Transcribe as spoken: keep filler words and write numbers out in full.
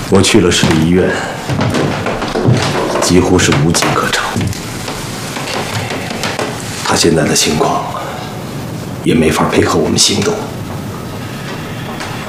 我去了市里医院，几乎是无计可乘。他现在的情况也没法配合我们行动。